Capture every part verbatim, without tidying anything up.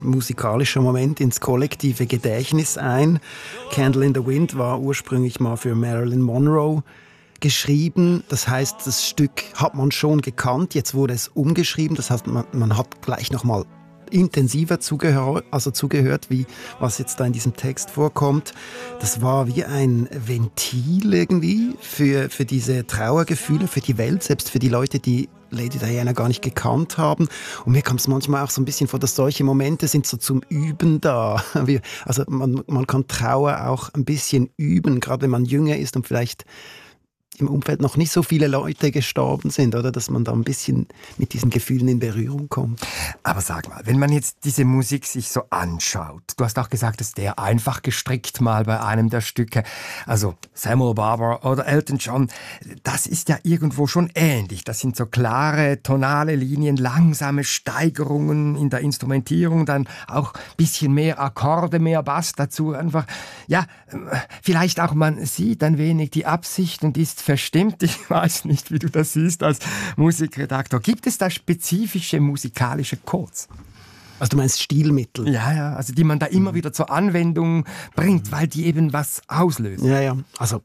musikalischer Moment ins kollektive Gedächtnis ein. Candle in the Wind war ursprünglich mal für Marilyn Monroe geschrieben. Das heißt, das Stück hat man schon gekannt. Jetzt wurde es umgeschrieben. Das heißt, man, man hat gleich noch mal intensiver zugehör, also zugehört, wie was jetzt da in diesem Text vorkommt. Das war wie ein Ventil irgendwie für, für diese Trauergefühle, für die Welt, selbst für die Leute, die Lady Diana gar nicht gekannt haben. Und mir kam es manchmal auch so ein bisschen vor, dass solche Momente sind so zum Üben da. Wir, also man, man kann Trauer auch ein bisschen üben, gerade wenn man jünger ist und vielleicht im Umfeld noch nicht so viele Leute gestorben sind, oder dass man da ein bisschen mit diesen Gefühlen in Berührung kommt. Aber sag mal, wenn man jetzt diese Musik sich so anschaut, du hast auch gesagt, dass der einfach gestrickt mal bei einem der Stücke, also Samuel Barber oder Elton John, das ist ja irgendwo schon ähnlich. Das sind so klare tonale Linien, langsame Steigerungen in der Instrumentierung, dann auch ein bisschen mehr Akkorde, mehr Bass dazu einfach. Ja, vielleicht auch man sieht ein wenig die Absicht und ist verstimmt. Ich weiß nicht, wie du das siehst als Musikredaktor. Gibt es da spezifische musikalische Codes? Also du meinst Stilmittel? Ja, ja, also die man da immer wieder zur Anwendung bringt, weil die eben was auslösen. Ja, ja, also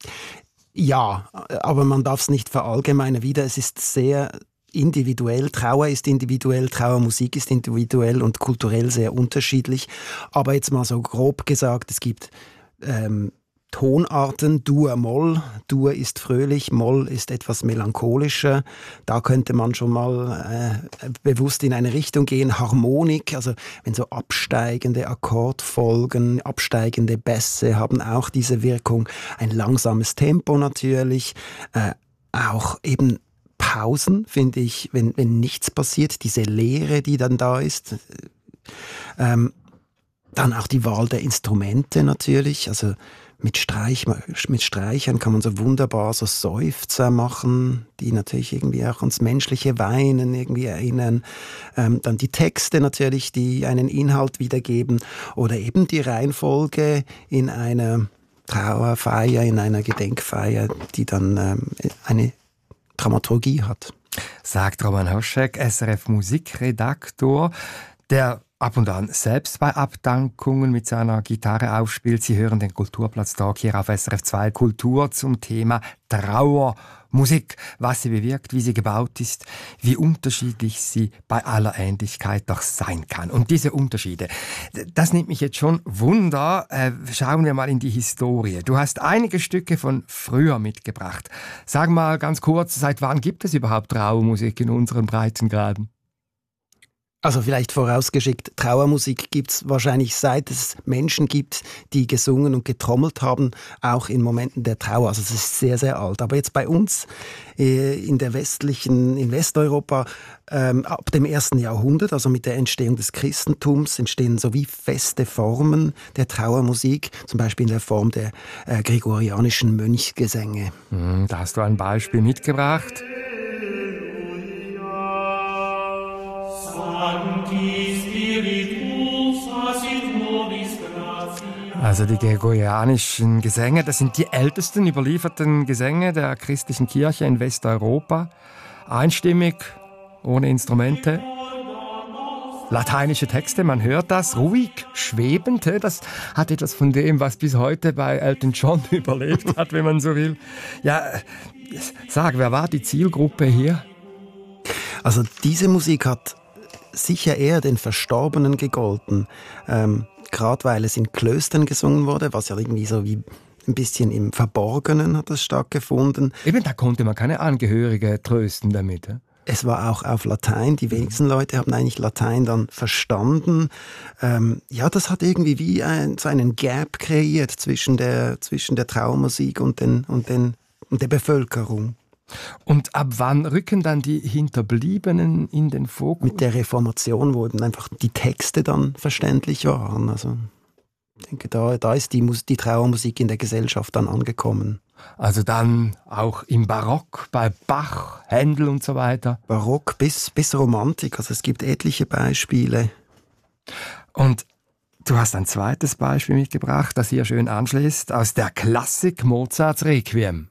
ja, aber man darf es nicht verallgemeinern. Wieder, es ist sehr individuell. Trauer ist individuell, Trauermusik ist individuell und kulturell sehr unterschiedlich. Aber jetzt mal so grob gesagt, es gibt ähm, Tonarten, Dur, Moll. Dur ist fröhlich, Moll ist etwas melancholischer. Da könnte man schon mal äh, bewusst in eine Richtung gehen. Harmonik, also wenn so absteigende Akkordfolgen, absteigende Bässe haben auch diese Wirkung. Ein langsames Tempo natürlich. Äh, auch eben Pausen, finde ich, wenn, wenn nichts passiert, diese Leere, die dann da ist. Ähm, dann auch die Wahl der Instrumente natürlich, also Mit, Streich, mit Streichern kann man so wunderbar so Seufzer machen, die natürlich irgendwie auch ans menschliche Weinen irgendwie erinnern. Ähm, dann die Texte natürlich, die einen Inhalt wiedergeben. Oder eben die Reihenfolge in einer Trauerfeier, in einer Gedenkfeier, die dann ähm, eine Dramaturgie hat. Sagt Roman Hoschek, S R F-Musikredaktor, der ab und an selbst bei Abdankungen mit seiner Gitarre aufspielt. Sie hören den Kulturplatz-Talk hier auf S R F zwei Kultur zum Thema Trauermusik, was sie bewirkt, wie sie gebaut ist, wie unterschiedlich sie bei aller Ähnlichkeit doch sein kann. Und diese Unterschiede, das nimmt mich jetzt schon Wunder. Äh, schauen wir mal in die Historie. Du hast einige Stücke von früher mitgebracht. Sag mal ganz kurz, seit wann gibt es überhaupt Trauermusik in unseren Breitengraden? Also vielleicht vorausgeschickt, Trauermusik gibt es wahrscheinlich seit es Menschen gibt, die gesungen und getrommelt haben, auch in Momenten der Trauer. Also es ist sehr, sehr alt. Aber jetzt bei uns äh, in der westlichen, in Westeuropa, ähm, ab dem ersten Jahrhundert, also mit der Entstehung des Christentums, entstehen so wie feste Formen der Trauermusik, zum Beispiel in der Form der äh, gregorianischen Mönchgesänge. Hm, da hast du ein Beispiel mitgebracht. Also die gregorianischen Gesänge, das sind die ältesten überlieferten Gesänge der christlichen Kirche in Westeuropa. Einstimmig, ohne Instrumente. Lateinische Texte, man hört das, ruhig, schwebend. Das hat etwas von dem, was bis heute bei Elton John überlebt hat, wenn man so will. Ja, sag, wer war die Zielgruppe hier? Also diese Musik hat sicher eher den Verstorbenen gegolten, ähm, gerade weil es in Klöstern gesungen wurde, was ja irgendwie so wie ein bisschen im Verborgenen hat das stattgefunden. Eben, da konnte man keine Angehörige trösten damit. Ja? Es war auch auf Latein, die wenigsten Leute haben eigentlich Latein dann verstanden. Ähm, ja, das hat irgendwie wie ein, so einen Gap kreiert zwischen der, zwischen der Trauermusik und, den, und, den, und der Bevölkerung. Und ab wann rücken dann die Hinterbliebenen in den Fokus? Mit der Reformation, wo eben einfach die Texte dann verständlich waren. Also ich denke, da, da ist die, Mus- die Trauermusik in der Gesellschaft dann angekommen. Also dann auch im Barock, bei Bach, Händel und so weiter? Barock bis, bis Romantik, also es gibt etliche Beispiele. Und du hast ein zweites Beispiel mitgebracht, das hier schön anschließt, aus der Klassik Mozarts Requiem.